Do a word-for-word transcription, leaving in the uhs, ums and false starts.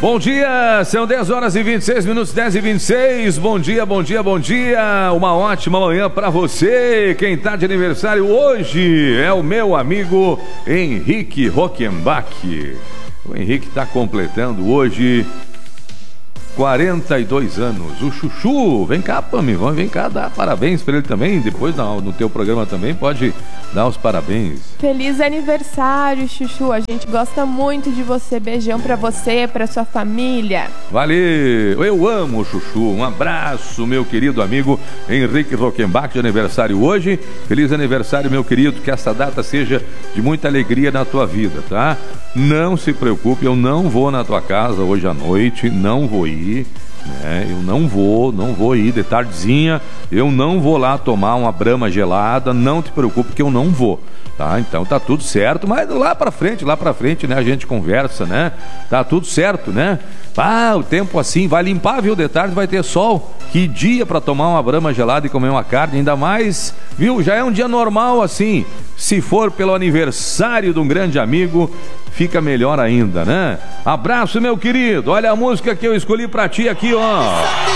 Bom dia, são dez horas e vinte e seis minutos, dez e vinte e seis. Bom dia, bom dia, bom dia. Uma ótima manhã para você. Quem tá de aniversário hoje é o meu amigo Henrique Rockenbach. O Henrique tá completando hoje quarenta e dois anos. O Chuchu, vem cá, Pami, vem cá dar parabéns para ele também. Depois no teu programa também pode dar os parabéns. Feliz aniversário, Chuchu. A gente gosta muito de você. Beijão pra você, pra sua família. Valeu, eu amo o Chuchu. Um abraço, meu querido amigo Henrique Rockenbach, de aniversário hoje. Feliz aniversário, meu querido. Que essa data seja de muita alegria na tua vida, tá? Não se preocupe, eu não vou na tua casa hoje à noite, não vou ir. É, eu não vou, não vou ir de tardezinha, eu não vou lá tomar uma brama gelada, não te preocupe que eu não vou, tá? Então tá tudo certo, mas lá pra frente, lá pra frente, né, a gente conversa, né? Tá tudo certo, né? Ah, o tempo assim, vai limpar, viu? De tarde vai ter sol, que dia pra tomar uma brama gelada e comer uma carne, ainda mais, viu? Já é um dia normal assim, se for pelo aniversário de um grande amigo, fica melhor ainda, né? Abraço, meu querido. Olha a música que eu escolhi pra ti aqui, ó.